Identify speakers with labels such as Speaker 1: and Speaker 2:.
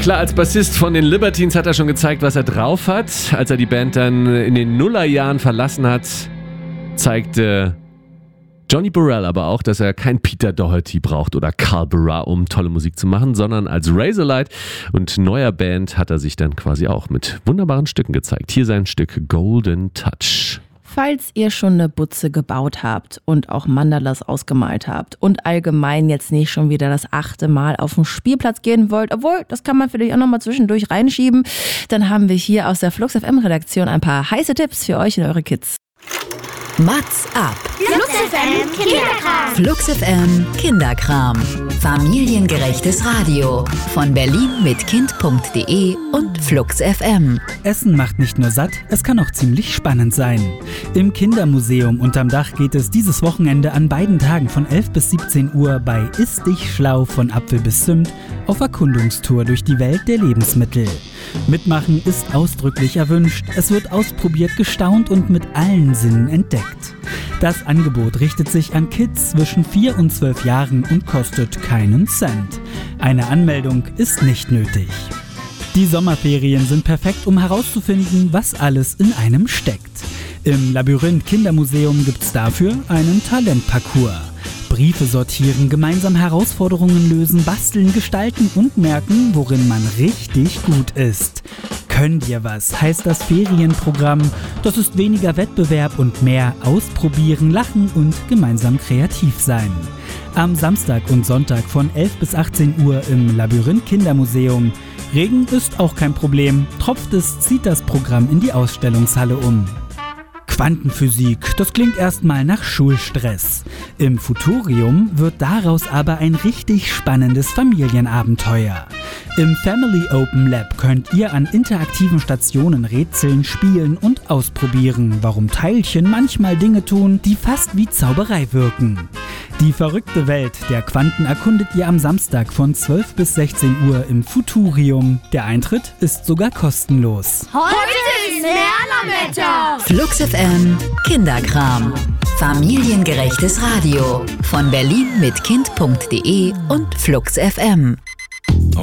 Speaker 1: Klar, als Bassist von den Libertines hat er schon gezeigt, was er drauf hat. Als er die Band dann in den Nullerjahren verlassen hat, zeigte Johnny Burrell aber auch, dass er kein Peter Doherty braucht oder Carl Barât, um tolle Musik zu machen, sondern als Razorlight und neuer Band hat er sich dann quasi auch mit wunderbaren Stücken gezeigt. Hier sein Stück Golden Touch.
Speaker 2: Falls ihr schon eine Butze gebaut habt und auch Mandalas ausgemalt habt und allgemein jetzt nicht schon wieder das 8. Mal auf den Spielplatz gehen wollt, obwohl, das kann man vielleicht auch nochmal zwischendurch reinschieben, dann haben wir hier aus der Flux FM Redaktion ein paar heiße Tipps für euch und eure Kids.
Speaker 3: Mats ab.
Speaker 4: Flux FM Kinderkram.
Speaker 3: Flux FM Kinderkram. Familiengerechtes Radio. Von Berlin mit Kind.de und Flux FM.
Speaker 5: Essen macht nicht nur satt, es kann auch ziemlich spannend sein. Im Kindermuseum unterm Dach geht es dieses Wochenende an beiden Tagen von 11 bis 17 Uhr bei Iss dich schlau von Apfel bis Zimt auf Erkundungstour durch die Welt der Lebensmittel. Mitmachen ist ausdrücklich erwünscht. Es wird ausprobiert, gestaunt und mit allen Sinnen entdeckt. Das Angebot richtet sich an Kids zwischen 4 und 12 Jahren und kostet keinen Cent. Eine Anmeldung ist nicht nötig. Die Sommerferien sind perfekt, um herauszufinden, was alles in einem steckt. Im Labyrinth Kindermuseum gibt's dafür einen Talentparcours. Briefe sortieren, gemeinsam Herausforderungen lösen, basteln, gestalten und merken, worin man richtig gut ist. Könnt ihr was, heißt das Ferienprogramm. Das ist weniger Wettbewerb und mehr ausprobieren, lachen und gemeinsam kreativ sein. Am Samstag und Sonntag von 11 bis 18 Uhr im Labyrinth Kindermuseum. Regen ist auch kein Problem. Tropft es, zieht das Programm in die Ausstellungshalle um. Quantenphysik, das klingt erstmal nach Schulstress. Im Futurium wird daraus aber ein richtig spannendes Familienabenteuer. Im Family Open Lab könnt ihr an interaktiven Stationen rätseln, spielen und ausprobieren, warum Teilchen manchmal Dinge tun, die fast wie Zauberei wirken. Die verrückte Welt der Quanten erkundet ihr am Samstag von 12 bis 16 Uhr im Futurium. Der Eintritt ist sogar kostenlos.
Speaker 4: Heute ist Lernerwetter.
Speaker 3: Flux FM Kinderkram. Familiengerechtes Radio. Von Berlin mit Kind.de und Flux FM.